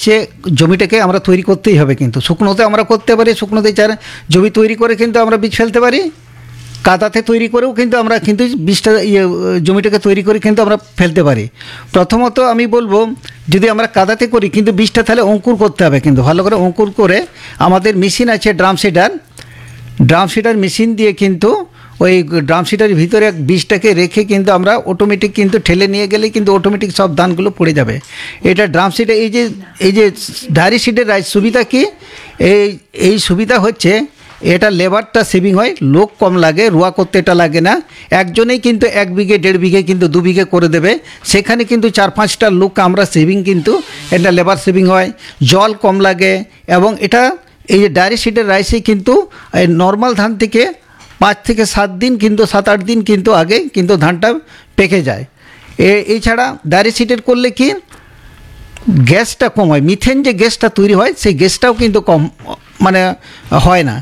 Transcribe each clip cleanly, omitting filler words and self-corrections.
হচ্ছে জমিটাকে আমরা তৈরি করতেই হবে, কিন্তু শুকনোতে আমরা করতে পারি, শুকনোতে জমি তৈরি করে কিন্তু আমরা বীজ ফেলতে পারি, কাদাতে তৈরি করেও কিন্তু আমরা কিন্তু বীজটা জমিটাকে তৈরি করে কিন্তু আমরা ফেলতে পারি। প্রথমত আমি বলবো, যদি আমরা কাদাতে করি কিন্তু বীজটা তাহলে অঙ্কুর করতে হবে, কিন্তু ভালো করে অঙ্কুর করে আমাদের মেশিন আছে ড্রাম সিডার মেশিন দিয়ে কিন্তু ওই ড্রাম সিডারের ভিতরে বীজটাকে রেখে কিন্তু আমরা অটোমেটিক কিন্তু ঠেলে নিয়ে গেলেই কিন্তু অটোমেটিক সব ধানগুলো পড়ে যাবে। এটা ড্রাম সিডার এই যে ডাইরেক্ট সিডের সুবিধা কি, এই সুবিধা হচ্ছে এটা লেবারটা সেভিং হয়, লোক কম লাগে, রোয়া করতে এটা লাগে না, একজনেই কিন্তু 1 বিঘে 1.5 বিঘে কিন্তু 2 বিঘে করে দেবে, সেখানে কিন্তু 4-5টা লোক আমরা সেভিং, কিন্তু এটা লেবার সেভিং হয়, জল কম লাগে। এবং এটা এই যে ডাইরেক্ট সিডের রাইসে কিন্তু নর্মাল ধান থেকে 5 থেকে 7 দিন কিন্তু 7-8 দিন কিন্তু আগে কিন্তু ধানটা পেকে যায়। এছাড়া ডাইরেক্ট সিডের করলে কি গ্যাসটা কম হয়, মিথেন যে গ্যাসটা তৈরি হয় সেই গ্যাসটাও কিন্তু কম মানে হয় না,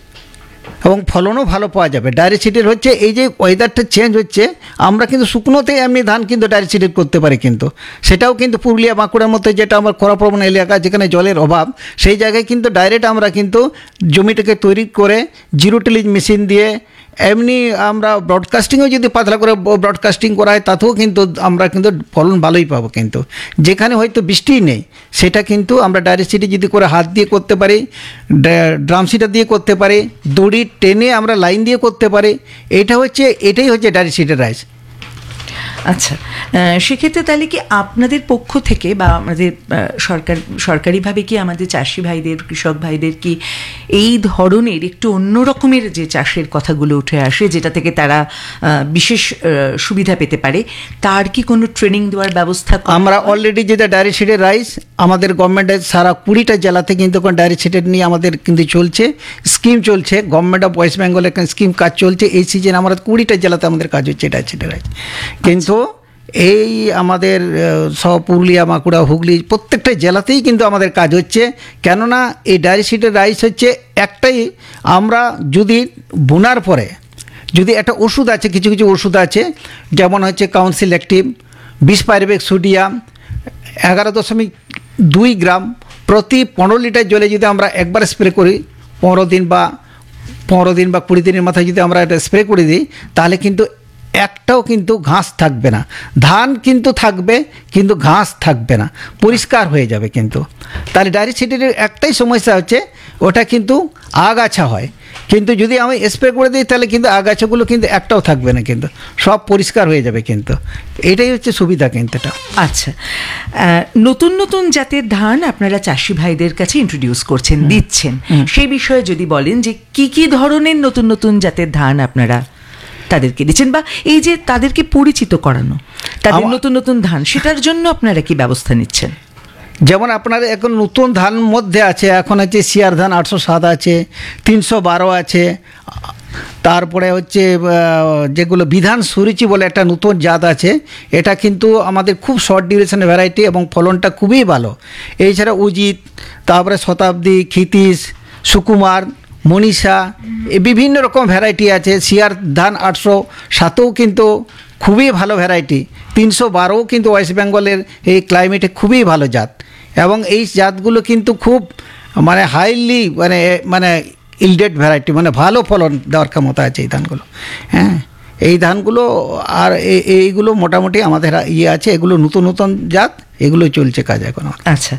এবং ফলনও ভালো পাওয়া যাবে। ডাইরেক্ট সিডের হচ্ছে এই যে ওয়েদারটা চেঞ্জ হচ্ছে, আমরা কিন্তু শুকনোতেই এমনি ধান কিন্তু ডাইরেক্ট সিডের করতে পারি, কিন্তু সেটাও কিন্তু পুরুলিয়া বাঁকুড়ার মধ্যে যেটা আমার খরাপ্রবণ এলাকা যেখানে জলের অভাব, সেই জায়গায় কিন্তু ডাইরেক্ট আমরা কিন্তু জমিটাকে তৈরি করে জিরো টিলিজ মেশিন দিয়ে, এমনি আমরা ব্রডকাস্টিংও যদি পাতলা করে ব্রডকাস্টিং করা হয় তাতেও কিন্তু আমরা কিন্তু ফলন ভালোই পাবো। কিন্তু যেখানে হয়তো বৃষ্টিই নেই সেটা কিন্তু আমরা ডাইরেক্ট সিডে যদি করে হাত দিয়ে করতে পারি, ড্রাম সিডার দিয়ে করতে পারি, দড়ি টেনে আমরা লাইন দিয়ে করতে পারি, এটাই হচ্ছে ডাইরেক্ট সিডের রাইস। আচ্ছা, সেক্ষেত্রে তাহলে কি আপনাদের পক্ষ থেকে বা আমাদের সরকারিভাবে কি আমাদের চাষি ভাইদের, কৃষক ভাইদের কি এই ধরনের একটু অন্য রকমের যে চাষের কথাগুলো উঠে আসে যেটা থেকে তারা বিশেষ সুবিধা পেতে পারে, তার কি কোনো ট্রেনিং দেওয়ার ব্যবস্থা? আমরা অলরেডি যেটা ডাইরেক্ট সিডের রাইস আমাদের গভর্নমেন্টের সারা 20টা জেলাতে কিন্তু ডাইরেক্ট সিডের নিয়ে আমাদের কিন্তু চলছে, স্কিম চলছে, গভর্নমেন্ট অফ ওয়েস্ট বেঙ্গল একটা স্কিম কাজ চলছে এই সিজন, আমরা 20টা জেলাতে আমাদের কাজ হচ্ছে ডাইরেক্ট সিডের রাইস। কিন্তু এই আমাদের সব পুরুলিয়া বাঁকুড়া হুগলি প্রত্যেকটা জেলাতেই কিন্তু আমাদের কাজ হচ্ছে, কেননা এই ডাইরেক্ট সিডের রাইস হচ্ছে একটাই, আমরা যদি বোনার পরে যদি একটা ওষুধ আছে, কিছু কিছু ওষুধ আছে যেমন হচ্ছে কাউন্সিল অ্যাক্টিভ, 20 পাইরুভেট সোডিয়াম 11.2 গ্রাম প্রতি 15 লিটার জলে যদি আমরা একবার স্প্রে করি 15 দিন বা 20 দিনের মাথায় যদি আমরা এটা স্প্রে করে দিই, তাহলে কিন্তু একটাও কিন্তু ঘাস থাকবে না, ধান কিন্তু থাকবে কিন্তু ঘাস থাকবে না, পরিষ্কার হয়ে যাবে। কিন্তু তাহলে ডাইরেক্ট সিডের একটাই সমস্যা হচ্ছে ওটা কিন্তু আগাছা হয়, কিন্তু যদি আমি স্প্রে করে দিই তাহলে কিন্তু আগাছাগুলো কিন্তু একটাও থাকবে না, কিন্তু সব পরিষ্কার হয়ে যাবে। কিন্তু এটাই হচ্ছে সুবিধা কিন্তু এটা। আচ্ছা, নতুন নতুন জাতের ধান আপনারা চাষি ভাইদের কাছে ইন্ট্রোডিউস করছেন, দিচ্ছেন, সেই বিষয়ে যদি বলেন যে কি কি ধরনের নতুন নতুন জাতের ধান আপনারা তাদেরকে দিচ্ছেন, বা এই যে তাদেরকে পরিচিত করানো তাদের নতুন নতুন ধান, সেটার জন্য আপনারা কি ব্যবস্থা নিচ্ছেন? যেমন আপনার এখন নতুন ধান মধ্যে আছে, এখন আছে সিআর ধান 807 আছে, 312 আছে, তারপরে হচ্ছে যেগুলো বিধান সুরুচি বলে একটা নতুন জাত আছে, এটা কিন্তু আমাদের খুব শর্ট ডিউরেশনের ভ্যারাইটি এবং ফলনটা খুবই ভালো। এছাড়া উজিত, তারপরে শতাব্দী, ক্ষিতীশ, সুকুমার, মনীষা, বিভিন্ন রকম ভ্যারাইটি আছে। সিআর ধান 807ও কিন্তু খুবই ভালো ভ্যারাইটি, 312ও কিন্তু ওয়েস্ট বেঙ্গলের এই ক্লাইমেটে খুবই ভালো জাত, এবং এই জাতগুলো কিন্তু খুব মানে হাইলি মানে ইলডেড ভ্যারাইটি, মানে ভালো ফলন দেওয়ার ক্ষমতা আছে এই ধানগুলো। হ্যাঁ, এই ধানগুলো আর এইগুলো মোটামুটি আমাদের আছে, এগুলো নতুন নতুন জাত, এগুলো চলছে কাজ এখন। আচ্ছা,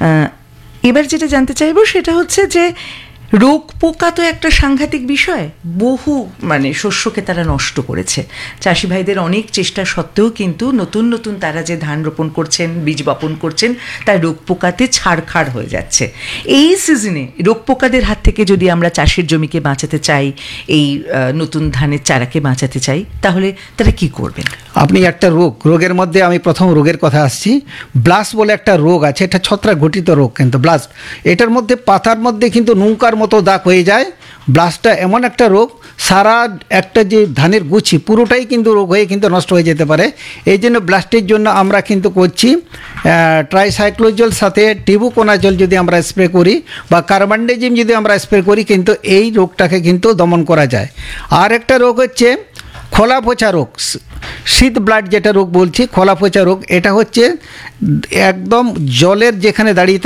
এবার যেটা জানতে চাইবো সেটা হচ্ছে যে রোগ পোকা তো একটা সাংঘাতিক বিষয়, বহু শস্যকে তারা নষ্ট করেছে। চাষি ভাইদের অনেক চেষ্টা সত্ত্বেও কিন্তু নতুন নতুন তারা যে ধান রোপণ করছেন, বীজ বপন করছেন, তার রোগ পোকাতে ছাড়খাড় হয়ে যাচ্ছে। এই সিজনে রোগ পোকাদের হাত থেকে যদি আমরা চাষের জমিকে বাঁচাতে চাই, এই নতুন ধানের চারাকে বাঁচাতে চাই, তাহলে তারা কি করবেন? আপনি একটা রোগের মধ্যে আমি প্রথম রোগের কথা আসছি, ব্লাস্ট বলে একটা রোগ আছে, এটা ছত্রাক ঘটিত রোগ। কিন্তু ব্লাস্ট, এটার মধ্যে পাতার মধ্যে কিন্তু নৌকার মতো দাগ হয়ে যায়। ব্লাস্টটা এমন একটা রোগ, সারা একটা যে ধানের গুছি পুরোটাই কিন্তু রোগ হয়ে কিন্তু নষ্ট হয়ে যেতে পারে। এই জন্য ব্লাস্টের জন্য আমরা কিন্তু করছি ট্রাইসাইক্লোজল সাথে টিবুকোনাজল যদি আমরা স্প্রে করি বা কার্বানডাজিম যদি আমরা স্প্রে করি, কিন্তু এই রোগটাকে কিন্তু দমন করা যায়। আর একটা রোগ হচ্ছে খোলা পচা রোগ, শীত ব্লাড যেটা রোগ বলছি, খোলা পচা রোগ, এটা হচ্ছে একদম জলের যেখানে দাঁড়িয়ে